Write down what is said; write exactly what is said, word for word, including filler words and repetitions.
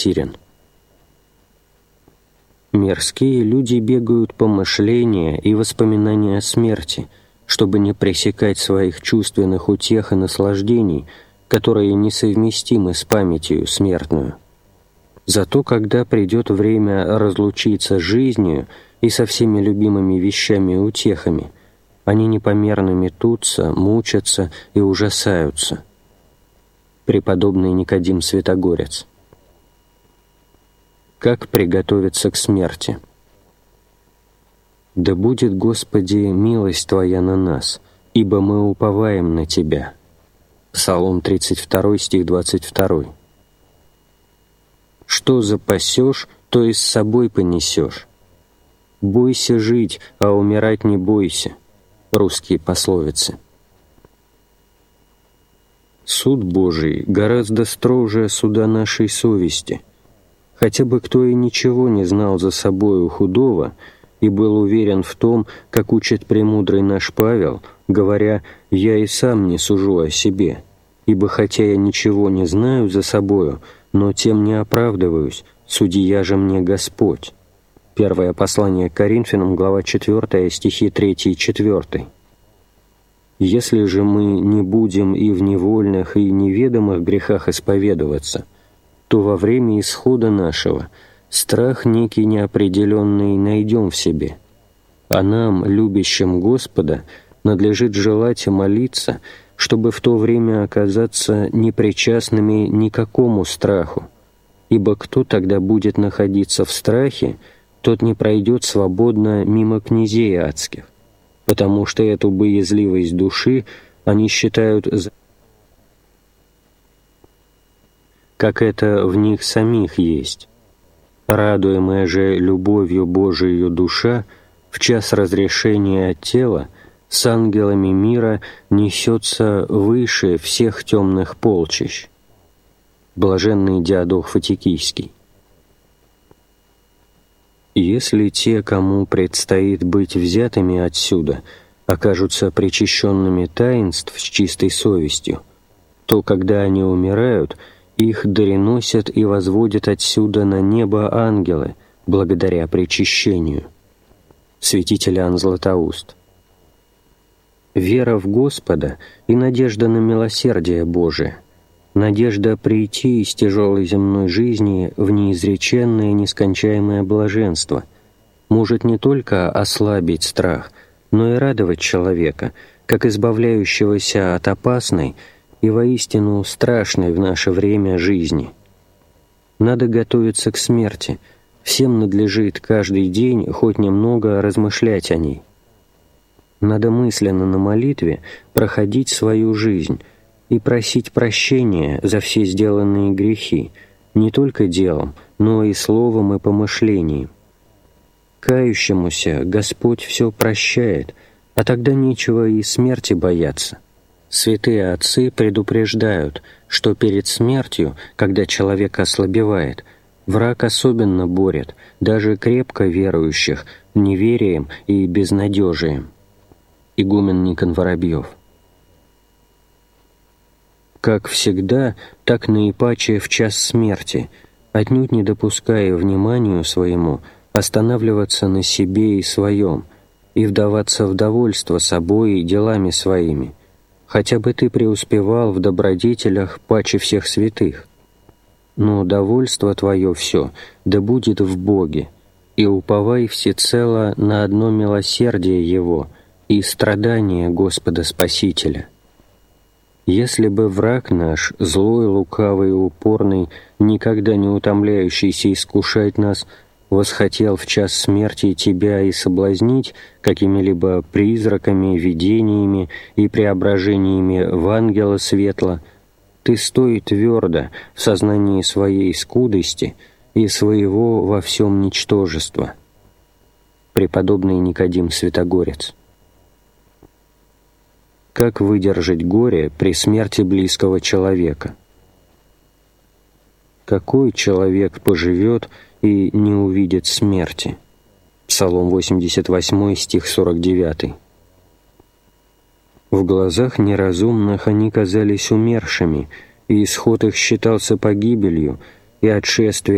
Сирен. Мирские люди бегают по мышления и воспоминания о смерти, чтобы не пресекать своих чувственных утех и наслаждений, которые несовместимы с памятью смертную. Зато когда придет время разлучиться с жизнью и со всеми любимыми вещами и утехами, они непомерно метутся, мучатся и ужасаются. Преподобный Никодим Святогорец. Как приготовиться к смерти? «Да будет, Господи, милость Твоя на нас, ибо мы уповаем на Тебя». Псалом тридцать второй, стих двадцать второй. «Что запасешь, то и с собой понесешь. Бойся жить, а умирать не бойся». Русские пословицы. Суд Божий гораздо строже суда нашей совести. Хотя бы кто и ничего не знал за собою худого и был уверен в том, как учит премудрый наш Павел, говоря: «Я и сам не сужу о себе, ибо хотя я ничего не знаю за собою, но тем не оправдываюсь, судья же мне Господь». Первое послание к Коринфянам, глава четвёртая, стихи третий и четвёртый. «Если же мы не будем и в невольных, и неведомых грехах исповедоваться, то во время исхода нашего страх некий неопределенный найдем в себе. А нам, любящим Господа, надлежит желать и молиться, чтобы в то время оказаться непричастными никакому страху, ибо кто тогда будет находиться в страхе, тот не пройдет свободно мимо князей адских, потому что эту боязливость души они считают за... как это в них самих есть. Радуемая же любовью Божией душа в час разрешения от тела с ангелами мира несется выше всех темных полчищ». Блаженный Диадох Фатикийский. Если те, кому предстоит быть взятыми отсюда, окажутся причащенными таинств с чистой совестью, то, когда они умирают, их дореносят и возводят отсюда на небо ангелы, благодаря причащению. Святитель Иоанн Златоуст. Вера в Господа и надежда на милосердие Божие, надежда прийти из тяжелой земной жизни в неизреченное нескончаемое блаженство может не только ослабить страх, но и радовать человека, как избавляющегося от опасной и воистину страшной в наше время жизни. Надо готовиться к смерти, всем надлежит каждый день хоть немного размышлять о ней. Надо мысленно на молитве проходить свою жизнь и просить прощения за все сделанные грехи, не только делом, но и словом и помышлением. Кающемуся Господь все прощает, а тогда нечего и смерти бояться. Святые отцы предупреждают, что перед смертью, когда человек ослабевает, враг особенно борет даже крепко верующих неверием и безнадежием. Игумен Никон Воробьев. Как всегда, так наипаче в час смерти, отнюдь не допуская вниманию своему останавливаться на себе и своем, и вдаваться в довольство собой и делами своими, хотя бы ты преуспевал в добродетелях паче всех святых. Но довольство твое все да будет в Боге, и уповай всецело на одно милосердие Его и страдания Господа Спасителя. Если бы враг наш, злой, лукавый и упорный, никогда не утомляющийся искушать нас, восхотел в час смерти тебя и соблазнить какими-либо призраками, видениями и преображениями в ангела светла, ты стой твердо в сознании своей скудости и своего во всем ничтожества. Преподобный Никодим Святогорец. Как выдержать горе при смерти близкого человека? Какой человек поживет и не увидит смерти? Псалом восемьдесят восьмой, стих сорок девятый. В глазах неразумных они казались умершими, и исход их считался погибелью, и отшествие